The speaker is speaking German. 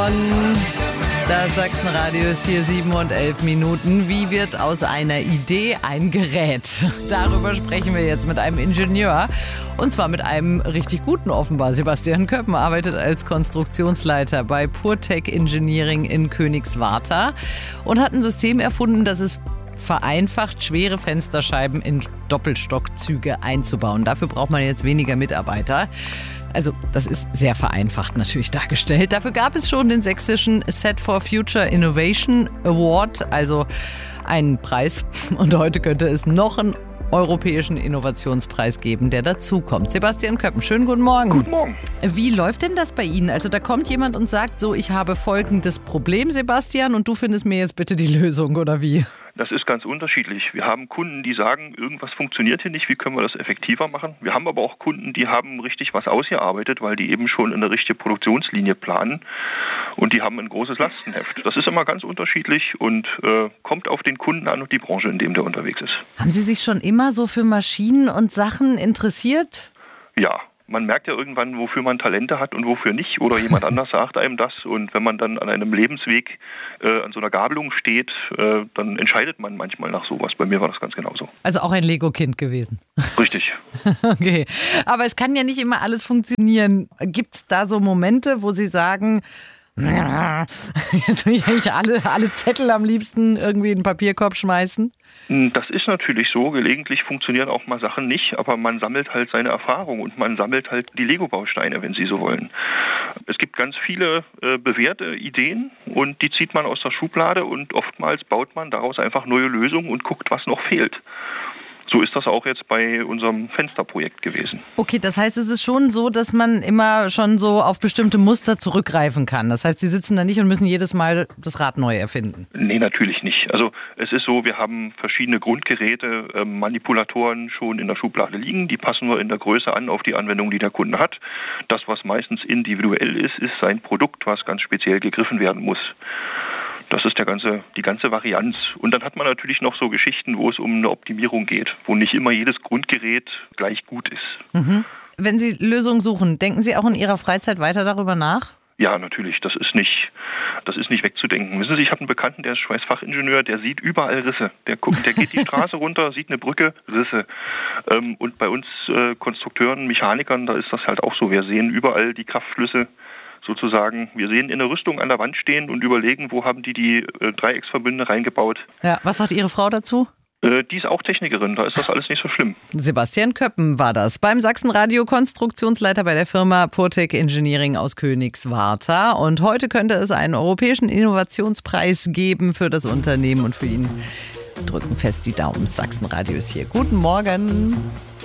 Morgen. Das Sachsenradio ist hier 7 und 11 Minuten. Wie wird aus einer Idee ein Gerät? Darüber sprechen wir jetzt mit einem Ingenieur. Und zwar mit einem richtig guten offenbar. Sebastian Köppen arbeitet als Konstruktionsleiter bei PureTech Engineering in Königswartha und hat ein System erfunden, das es vereinfacht, schwere Fensterscheiben in Doppelstockzüge einzubauen. Dafür braucht man jetzt weniger Mitarbeiter. Also das ist sehr vereinfacht natürlich dargestellt. Dafür gab es schon den sächsischen Set for Future Innovation Award, also einen Preis. Und heute könnte es noch einen europäischen Innovationspreis geben, der dazukommt. Sebastian Köppen, schönen guten Morgen. Guten Morgen. Wie läuft denn das bei Ihnen? Also da kommt jemand und sagt so, ich habe folgendes Problem, Sebastian, und du findest mir jetzt bitte die Lösung, oder wie? Das ist ganz unterschiedlich. Wir haben Kunden, die sagen, irgendwas funktioniert hier nicht, wie können wir das effektiver machen? Wir haben aber auch Kunden, die haben richtig was ausgearbeitet, weil die eben schon eine richtige Produktionslinie planen und die haben ein großes Lastenheft. Das ist immer ganz unterschiedlich und kommt auf den Kunden an und die Branche, in dem der unterwegs ist. Haben Sie sich schon immer so für Maschinen und Sachen interessiert? Ja. Man merkt ja irgendwann, wofür man Talente hat und wofür nicht. Oder jemand anders sagt einem das. Und wenn man dann an einem Lebensweg an so einer Gabelung steht, dann entscheidet man manchmal nach sowas. Bei mir war das ganz genauso. Also auch ein Lego-Kind gewesen. Richtig. Okay. Aber es kann ja nicht immer alles funktionieren. Gibt es da so Momente, wo Sie sagen, jetzt will ich eigentlich alle Zettel am liebsten irgendwie in den Papierkorb schmeißen? Das ist natürlich so. Gelegentlich funktionieren auch mal Sachen nicht, aber man sammelt halt seine Erfahrung und man sammelt halt die Lego-Bausteine, wenn Sie so wollen. Es gibt ganz viele bewährte Ideen und die zieht man aus der Schublade und oftmals baut man daraus einfach neue Lösungen und guckt, was noch fehlt. So ist das auch jetzt bei unserem Fensterprojekt gewesen. Okay, das heißt, es ist schon so, dass man immer schon so auf bestimmte Muster zurückgreifen kann. Das heißt, Sie sitzen da nicht und müssen jedes Mal das Rad neu erfinden. Nee, natürlich nicht. Also es ist so, wir haben verschiedene Grundgeräte, Manipulatoren schon in der Schublade liegen. Die passen wir in der Größe an auf die Anwendung, die der Kunde hat. Das, was meistens individuell ist, ist sein Produkt, was ganz speziell gegriffen werden muss. Das ist die ganze Varianz. Und dann hat man natürlich noch so Geschichten, wo es um eine Optimierung geht, wo nicht immer jedes Grundgerät gleich gut ist. Mhm. Wenn Sie Lösungen suchen, denken Sie auch in Ihrer Freizeit weiter darüber nach? Ja, natürlich. Das ist nicht wegzudenken. Wissen Sie, ich habe einen Bekannten, der ist Schweißfachingenieur, der sieht überall Risse. Der geht die Straße runter, sieht eine Brücke, Risse. Und bei uns Konstrukteuren, Mechanikern, da ist das halt auch so. Wir sehen überall die Kraftflüsse. Sozusagen, wir sehen in der Rüstung an der Wand stehen und überlegen, wo haben die Dreiecksverbünde reingebaut. Ja, was sagt Ihre Frau dazu? Die ist auch Technikerin, da ist das alles nicht so schlimm. Sebastian Köppen war das, beim Sachsenradio Konstruktionsleiter bei der Firma PureTech Engineering aus Königswartha. Und heute könnte es einen europäischen Innovationspreis geben für das Unternehmen und für ihn. Drücken fest die Daumen, Sachsenradio ist hier. Guten Morgen.